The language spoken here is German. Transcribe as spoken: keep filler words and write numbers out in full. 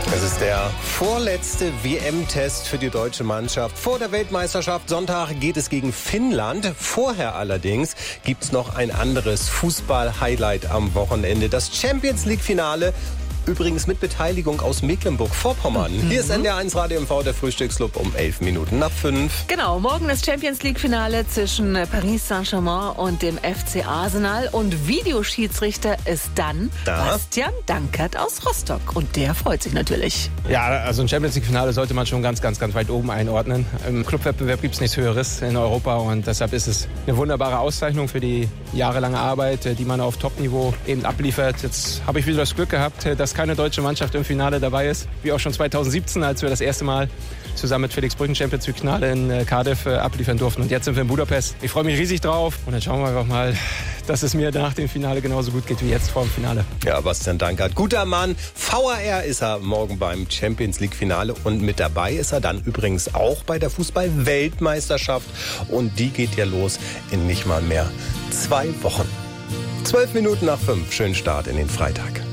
Es ist der vorletzte W M-Test für die deutsche Mannschaft. Vor der Weltmeisterschaft Sonntag geht es gegen Finnland. Vorher allerdings gibt's noch ein anderes Fußball-Highlight am Wochenende. Das Champions-League-Finale. Übrigens mit Beteiligung aus Mecklenburg-Vorpommern. Mhm. Hier ist N D R eins Radio M V, der Frühstücksclub um elf Minuten nach fünf. Genau, morgen das Champions-League-Finale zwischen Paris Saint-Germain und dem F C Arsenal. Und Videoschiedsrichter ist dann da. Bastian Dankert aus Rostock. Und der freut sich natürlich. Ja, also ein Champions-League-Finale sollte man schon ganz, ganz, ganz weit oben einordnen. Im Clubwettbewerb gibt es nichts Höheres in Europa. Und deshalb ist es eine wunderbare Auszeichnung für die jahrelange Arbeit, die man auf Top-Niveau eben abliefert. Jetzt habe ich wieder das Glück gehabt, dass keine deutsche Mannschaft im Finale dabei ist. Wie auch schon zweitausendsiebzehn, als wir das erste Mal zusammen mit Felix Brücken Champions League Finale in Cardiff äh, abliefern durften. Und jetzt sind wir in Budapest. Ich freue mich riesig drauf. Und dann schauen wir einfach mal, dass es mir nach dem Finale genauso gut geht wie jetzt vor dem Finale. Ja, Bastian Dankert, guter Mann. V A R ist er morgen beim Champions League Finale. Und mit dabei ist er dann übrigens auch bei der Fußball-Weltmeisterschaft. Und die geht ja los in nicht mal mehr zwei Wochen. Zwölf Minuten nach fünf. Schönen Start in den Freitag.